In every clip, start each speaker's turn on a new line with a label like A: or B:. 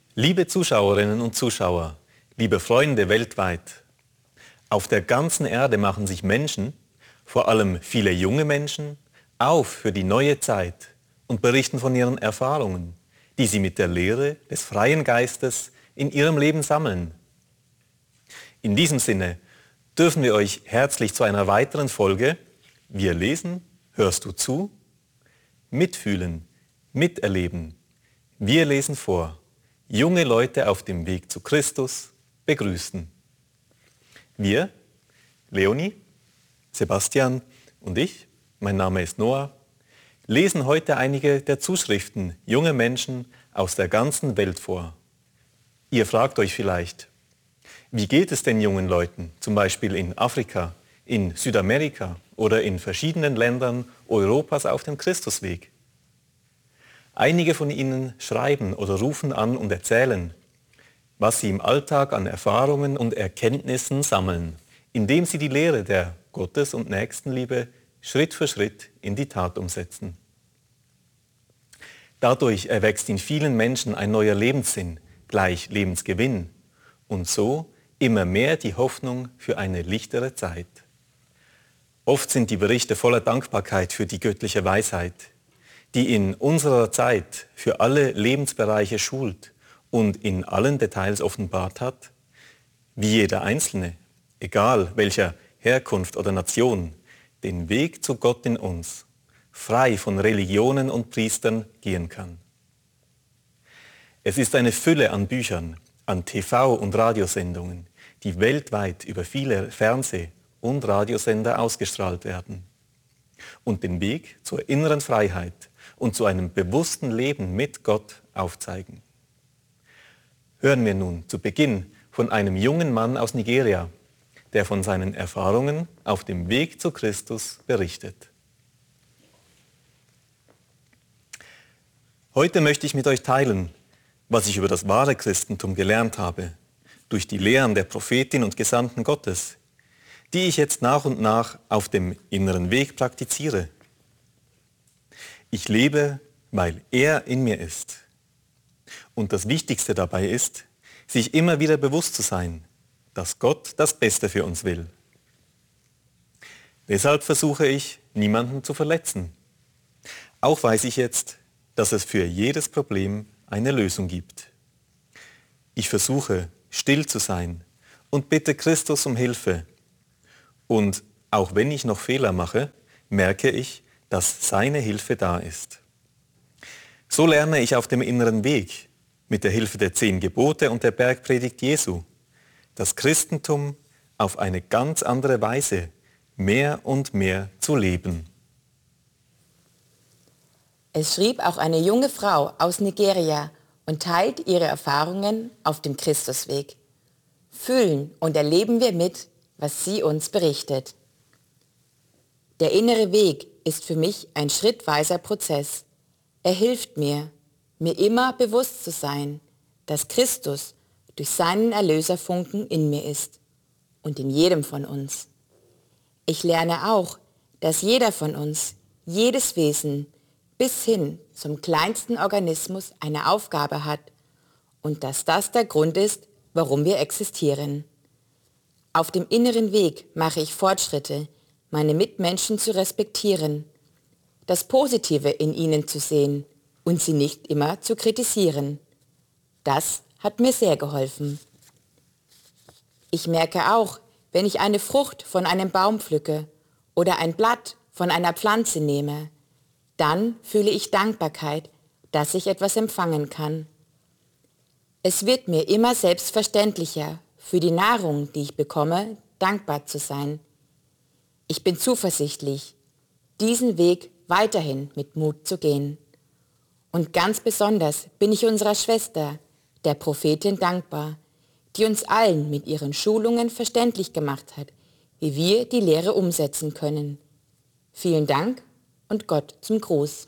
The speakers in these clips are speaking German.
A: Liebe Zuschauerinnen und Zuschauer, liebe Freunde weltweit, auf der ganzen Erde machen sich Menschen, vor allem viele junge Menschen, auf für die neue Zeit und berichten von ihren Erfahrungen, die sie mit der Lehre des freien Geistes in ihrem Leben sammeln. In diesem Sinne dürfen wir euch herzlich zu einer weiteren Folge Wir lesen, hörst du zu? Mitfühlen, miterleben. Wir lesen vor. Junge Leute auf dem Weg zu Christus begrüßen. Wir, Leonie, Sebastian und ich, mein Name ist Noah, lesen heute einige der Zuschriften junger Menschen aus der ganzen Welt vor. Ihr fragt euch vielleicht, wie geht es den jungen Leuten, zum Beispiel in Afrika, in Südamerika oder in verschiedenen Ländern Europas auf dem Christusweg? Einige von ihnen schreiben oder rufen an und erzählen, was sie im Alltag an Erfahrungen und Erkenntnissen sammeln, indem sie die Lehre der Gottes- und Nächstenliebe Schritt für Schritt in die Tat umsetzen. Dadurch erwächst in vielen Menschen ein neuer Lebenssinn, gleich Lebensgewinn und so immer mehr die Hoffnung für eine lichtere Zeit. Oft sind die Berichte voller Dankbarkeit für die göttliche Weisheit, die in unserer Zeit für alle Lebensbereiche schult und in allen Details offenbart hat, wie jeder Einzelne, egal welcher Herkunft oder Nation, den Weg zu Gott in uns, frei von Religionen und Priestern gehen kann. Es ist eine Fülle an Büchern, an TV- und Radiosendungen, die weltweit über viele Fernseh- und Radiosender ausgestrahlt werden und den Weg zur inneren Freiheit und zu einem bewussten Leben mit Gott aufzeigen. Hören wir nun zu Beginn von einem jungen Mann aus Nigeria, der von seinen Erfahrungen auf dem Weg zu Christus berichtet. Heute möchte ich mit euch teilen, was ich über das wahre Christentum gelernt habe, durch die Lehren der Prophetin und Gesandten Gottes, die ich jetzt nach und nach auf dem inneren Weg praktiziere. Ich lebe, weil er in mir ist. Und das Wichtigste dabei ist, sich immer wieder bewusst zu sein, dass Gott das Beste für uns will. Deshalb versuche ich, niemanden zu verletzen. Auch weiß ich jetzt, dass es für jedes Problem eine Lösung gibt. Ich versuche, still zu sein und bitte Christus um Hilfe. Und auch wenn ich noch Fehler mache, merke ich, dass seine Hilfe da ist. So lerne ich auf dem inneren Weg, mit der Hilfe der 10 Gebote und der Bergpredigt Jesu, das Christentum auf eine ganz andere Weise mehr und mehr zu leben.
B: Es schrieb auch eine junge Frau aus Nigeria und teilt ihre Erfahrungen auf dem Christusweg. Fühlen und erleben wir mit, was sie uns berichtet. Der innere Weg ist für mich ein schrittweiser Prozess. Er hilft mir, mir immer bewusst zu sein, dass Christus durch seinen Erlöserfunken in mir ist und in jedem von uns. Ich lerne auch, dass jeder von uns, jedes Wesen, bis hin zum kleinsten Organismus eine Aufgabe hat und dass das der Grund ist, warum wir existieren. Auf dem inneren Weg mache ich Fortschritte, meine Mitmenschen zu respektieren, das Positive in ihnen zu sehen und sie nicht immer zu kritisieren. Das hat mir sehr geholfen. Ich merke auch, wenn ich eine Frucht von einem Baum pflücke oder ein Blatt von einer Pflanze nehme, dann fühle ich Dankbarkeit, dass ich etwas empfangen kann. Es wird mir immer selbstverständlicher, für die Nahrung, die ich bekomme, dankbar zu sein. Ich bin zuversichtlich, diesen Weg weiterhin mit Mut zu gehen. Und ganz besonders bin ich unserer Schwester, der Prophetin, dankbar, die uns allen mit ihren Schulungen verständlich gemacht hat, wie wir die Lehre umsetzen können. Vielen Dank und Gott zum Gruß.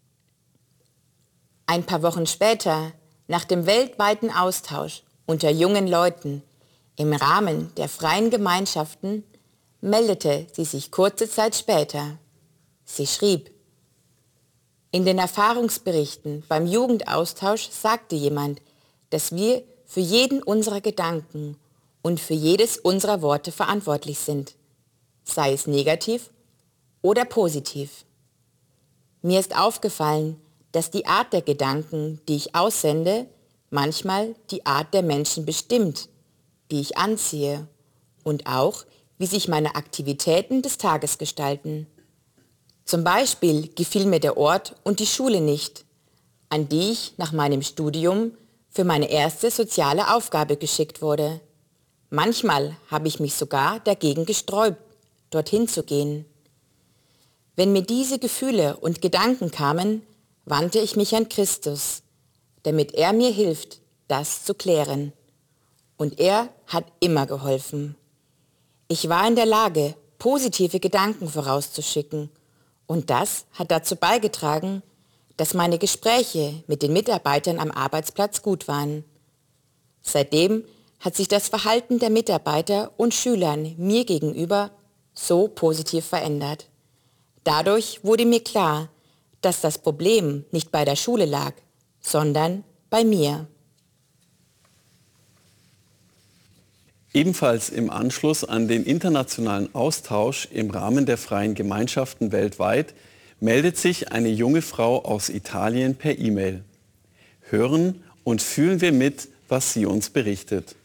B: Ein paar Wochen später, nach dem weltweiten Austausch unter jungen Leuten im Rahmen der freien Gemeinschaften, meldete sie sich kurze Zeit später. Sie schrieb: In den Erfahrungsberichten beim Jugendaustausch sagte jemand, dass wir für jeden unserer Gedanken und für jedes unserer Worte verantwortlich sind, sei es negativ oder positiv. Mir ist aufgefallen, dass die Art der Gedanken, die ich aussende, manchmal die Art der Menschen bestimmt, die ich anziehe und auch, wie sich meine Aktivitäten des Tages gestalten. Zum Beispiel gefiel mir der Ort und die Schule nicht, an die ich nach meinem Studium für meine erste soziale Aufgabe geschickt wurde. Manchmal habe ich mich sogar dagegen gesträubt, dorthin zu gehen. Wenn mir diese Gefühle und Gedanken kamen, wandte ich mich an Christus, damit er mir hilft, das zu klären. Und er hat immer geholfen. Ich war in der Lage, positive Gedanken vorauszuschicken. Und das hat dazu beigetragen, dass meine Gespräche mit den Mitarbeitern am Arbeitsplatz gut waren. Seitdem hat sich das Verhalten der Mitarbeiter und Schülern mir gegenüber so positiv verändert. Dadurch wurde mir klar, dass das Problem nicht bei der Schule lag, sondern bei mir.
C: Ebenfalls im Anschluss an den internationalen Austausch im Rahmen der freien Gemeinschaften weltweit meldet sich eine junge Frau aus Italien per E-Mail. Hören und fühlen wir mit, was sie uns berichtet.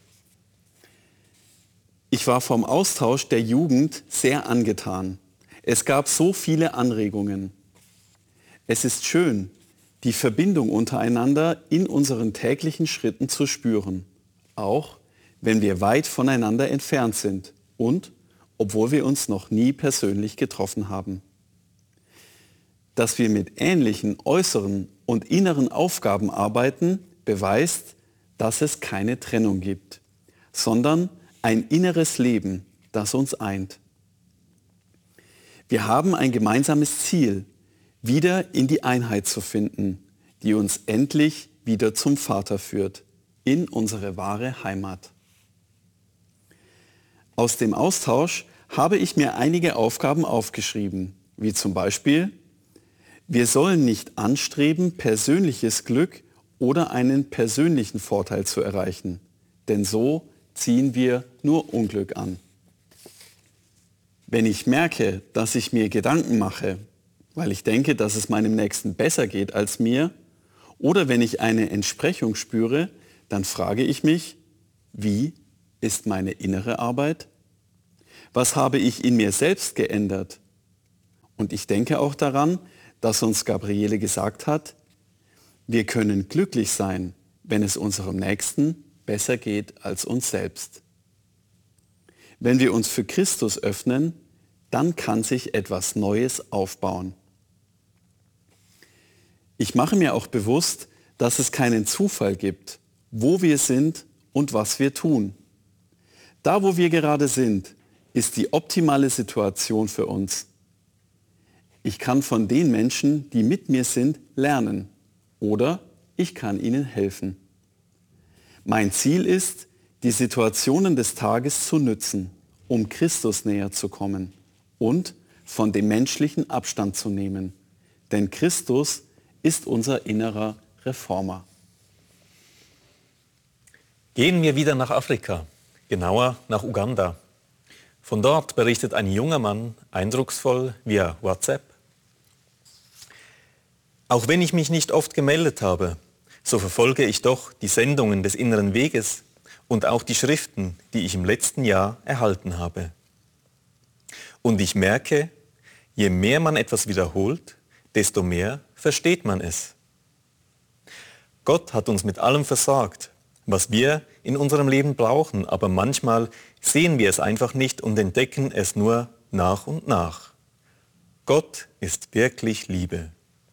C: Ich war vom Austausch der Jugend sehr angetan. Es gab so viele Anregungen. Es ist schön, die Verbindung untereinander in unseren täglichen Schritten zu spüren, auch wenn wir weit voneinander entfernt sind und obwohl wir uns noch nie persönlich getroffen haben. Dass wir mit ähnlichen äußeren und inneren Aufgaben arbeiten, beweist, dass es keine Trennung gibt, sondern ein inneres Leben, das uns eint. Wir haben ein gemeinsames Ziel, wieder in die Einheit zu finden, die uns endlich wieder zum Vater führt, in unsere wahre Heimat. Aus dem Austausch habe ich mir einige Aufgaben aufgeschrieben, wie zum Beispiel: Wir sollen nicht anstreben, persönliches Glück oder einen persönlichen Vorteil zu erreichen, denn so ziehen wir nur Unglück an. Wenn ich merke, dass ich mir Gedanken mache, weil ich denke, dass es meinem Nächsten besser geht als mir, oder wenn ich eine Entsprechung spüre, dann frage ich mich, wie ist meine innere Arbeit? Was habe ich in mir selbst geändert? Und ich denke auch daran, dass uns Gabriele gesagt hat, wir können glücklich sein, wenn es unserem Nächsten besser geht als uns selbst. Wenn wir uns für Christus öffnen, dann kann sich etwas Neues aufbauen. Ich mache mir auch bewusst, dass es keinen Zufall gibt, wo wir sind und was wir tun. Da, wo wir gerade sind, ist die optimale Situation für uns. Ich kann von den Menschen, die mit mir sind, lernen oder ich kann ihnen helfen. Mein Ziel ist, die Situationen des Tages zu nützen, um Christus näher zu kommen und von dem Menschlichen Abstand zu nehmen. Denn Christus ist unser innerer Reformer.
A: Gehen wir wieder nach Afrika, genauer nach Uganda. Von dort berichtet ein junger Mann eindrucksvoll via WhatsApp: Auch wenn ich mich nicht oft gemeldet habe, so verfolge ich doch die Sendungen des Inneren Weges und auch die Schriften, die ich im letzten Jahr erhalten habe. Und ich merke, je mehr man etwas wiederholt, desto mehr versteht man es. Gott hat uns mit allem versorgt, was wir in unserem Leben brauchen, aber manchmal sehen wir es einfach nicht und entdecken es nur nach und nach. Gott ist wirklich Liebe.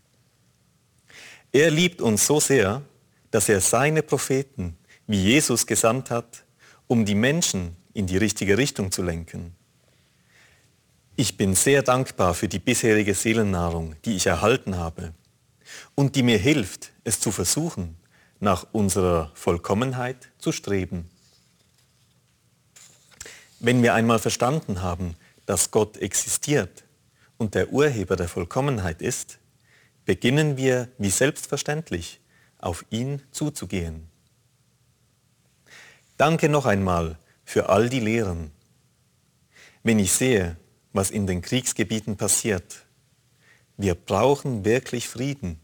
A: Er liebt uns so sehr, dass er seine Propheten wie Jesus gesandt hat, um die Menschen in die richtige Richtung zu lenken. Ich bin sehr dankbar für die bisherige Seelennahrung, die ich erhalten habe und die mir hilft, es zu versuchen, nach unserer Vollkommenheit zu streben. Wenn wir einmal verstanden haben, dass Gott existiert und der Urheber der Vollkommenheit ist, beginnen wir wie selbstverständlich auf ihn zuzugehen. Danke noch einmal für all die Lehren. Wenn ich sehe, was in den Kriegsgebieten passiert, wir brauchen wirklich Frieden.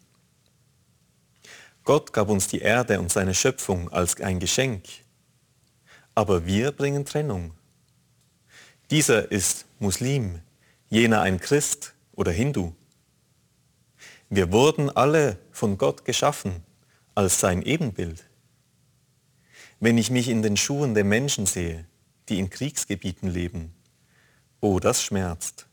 A: Gott gab uns die Erde und seine Schöpfung als ein Geschenk, aber wir bringen Trennung. Dieser ist Muslim, jener ein Christ oder Hindu. Wir wurden alle von Gott geschaffen als sein Ebenbild. Wenn ich mich in den Schuhen der Menschen sehe, die in Kriegsgebieten leben, oh, das schmerzt.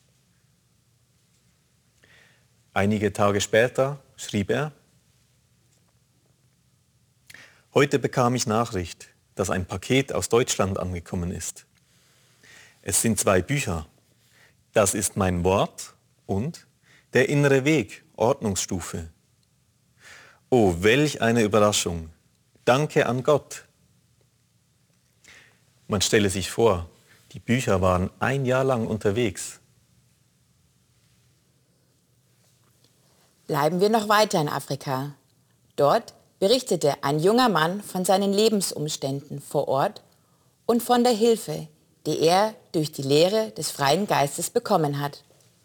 A: Einige Tage später schrieb er: Heute bekam ich Nachricht, dass ein Paket aus Deutschland angekommen ist. Es sind 2 Bücher. Das ist mein Wort und Der innere Weg, Ordnungsstufe. Oh, welch eine Überraschung. Danke an Gott. Man stelle sich vor, die Bücher waren 1 Jahr lang unterwegs.
B: Bleiben wir noch weiter in Afrika. Dort berichtete ein junger Mann von seinen Lebensumständen vor Ort und von der Hilfe, die er durch die Lehre des freien Geistes bekommen hat.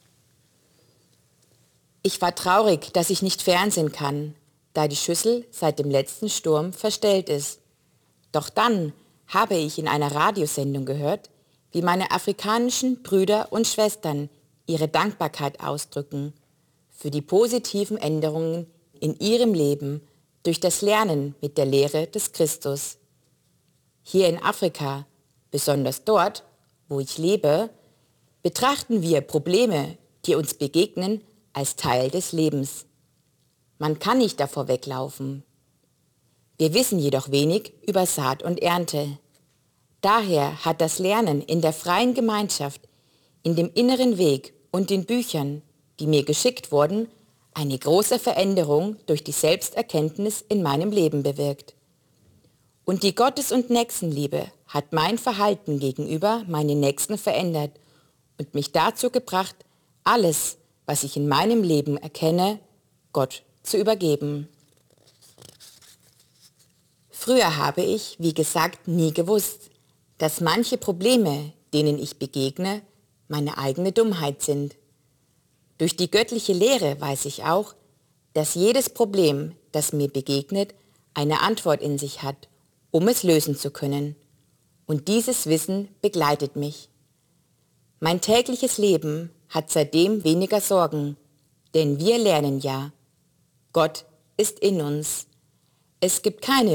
B: Ich war traurig, dass ich nicht fernsehen kann, da die Schüssel seit dem letzten Sturm verstellt ist. Doch dann habe ich in einer Radiosendung gehört, wie meine afrikanischen Brüder und Schwestern ihre Dankbarkeit ausdrücken für die positiven Änderungen in ihrem Leben durch das Lernen mit der Lehre des Christus. Hier in Afrika, besonders dort, wo ich lebe, betrachten wir Probleme, die uns begegnen, als Teil des Lebens. Man kann nicht davor weglaufen. Wir wissen jedoch wenig über Saat und Ernte. Daher hat das Lernen in der freien Gemeinschaft, in dem inneren Weg und den Büchern, die mir geschickt wurden, eine große Veränderung durch die Selbsterkenntnis in meinem Leben bewirkt. Und die Gottes- und Nächstenliebe hat mein Verhalten gegenüber meinen Nächsten verändert und mich dazu gebracht, alles, was ich in meinem Leben erkenne, Gott zu übergeben. Früher habe ich, wie gesagt, nie gewusst, dass manche Probleme, denen ich begegne, meine eigene Dummheit sind. Durch die göttliche Lehre weiß ich auch, dass jedes Problem, das mir begegnet, eine Antwort in sich hat, um es lösen zu können. Und dieses Wissen begleitet mich. Mein tägliches Leben hat seitdem weniger Sorgen, denn wir lernen ja, Gott ist in uns. Es gibt keine